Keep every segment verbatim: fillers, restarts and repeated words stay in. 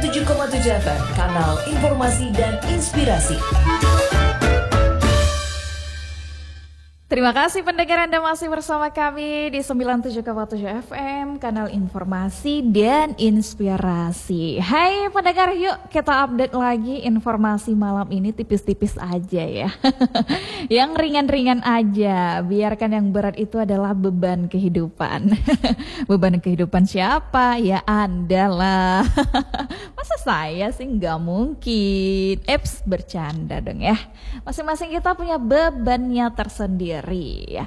tujuh koma tujuh F M, kanal informasi dan inspirasi. Terima kasih pendengar, Anda masih bersama kami di sembilan puluh tujuh koma tujuh F M, kanal informasi dan inspirasi. Hai pendengar, yuk kita update lagi informasi malam ini tipis-tipis aja ya. Yang ringan-ringan aja, biarkan yang berat itu adalah beban kehidupan. Beban kehidupan siapa? Ya Anda lah. Masa saya sih, nggak mungkin. Eps, bercanda dong ya. Masing-masing kita punya bebannya tersendiri ya.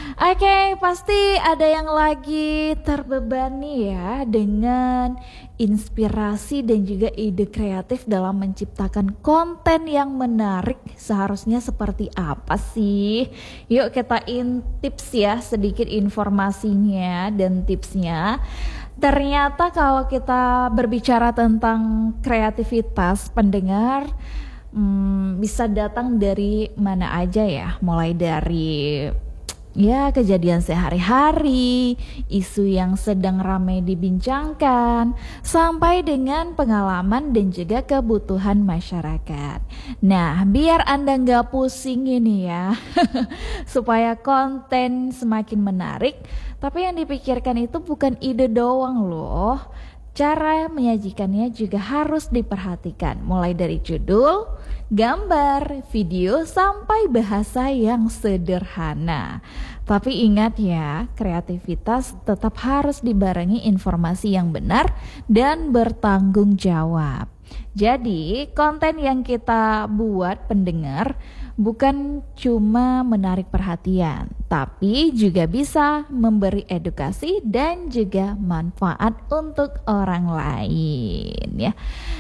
Oke, pasti ada yang lagi terbebani ya dengan inspirasi dan juga ide kreatif dalam menciptakan konten yang menarik. Seharusnya seperti apa sih? Yuk kita intips ya sedikit informasinya dan tipsnya. Ternyata kalau kita berbicara tentang kreativitas pendengar, Hmm, bisa datang dari mana aja ya, mulai dari ya kejadian sehari-hari, isu yang sedang ramai dibincangkan, sampai dengan pengalaman dan juga kebutuhan masyarakat. Nah, biar Anda nggak pusing ini ya, supaya konten semakin menarik, tapi yang dipikirkan itu bukan ide doang loh. Cara menyajikannya juga harus diperhatikan, mulai dari judul, gambar, video, sampai bahasa yang sederhana. Tapi ingat ya, kreativitas tetap harus dibarengi informasi yang benar dan bertanggung jawab. Jadi, konten yang kita buat pendengar bukan cuma menarik perhatian, tapi juga bisa memberi edukasi dan juga manfaat untuk orang lain ya.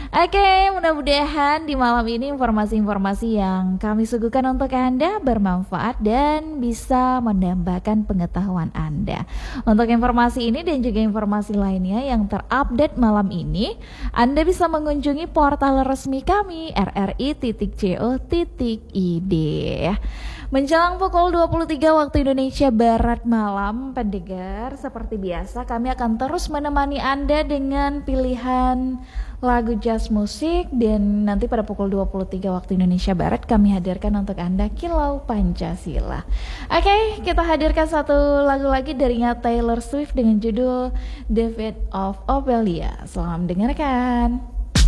Oke, mudah-mudahan di malam ini informasi-informasi yang kami suguhkan untuk Anda bermanfaat dan bisa menambahkan pengetahuan Anda. Untuk informasi ini dan juga informasi lainnya yang terupdate malam ini, Anda bisa mengunjungi portal resmi kami r r i titik co titik i d ya. Menjelang pukul dua puluh tiga waktu Indonesia Barat malam, pendengar, seperti biasa kami akan terus menemani Anda dengan pilihan lagu jazz musik, dan nanti pada pukul dua puluh tiga waktu Indonesia Barat kami hadirkan untuk Anda Kilau Pancasila. Oke, kita hadirkan satu lagu lagi darinya Taylor Swift dengan judul The Fate of Ophelia. Selamat mendengarkan.